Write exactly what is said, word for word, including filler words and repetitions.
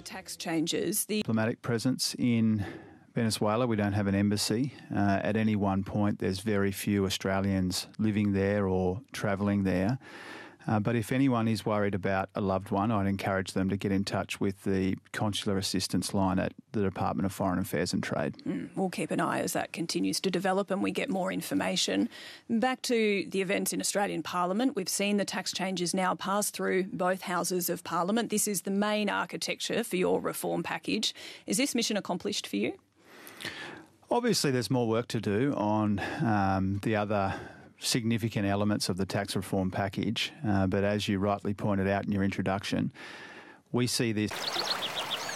the tax changes, the diplomatic presence in Venezuela. We don't have an embassy. Uh, at any one point, there's very few Australians living there or travelling there. Uh, but if anyone is worried about a loved one, I'd encourage them to get in touch with the consular assistance line at the Department of Foreign Affairs and Trade. Mm, we'll keep an eye as that continues to develop and we get more information. Back to the events in Australian Parliament. We've seen the tax changes now pass through both houses of Parliament. This is the main architecture for your reform package. Is this mission accomplished for you? Obviously, there's more work to do on um, the other significant elements of the tax reform package, uh, but as you rightly pointed out in your introduction, we see this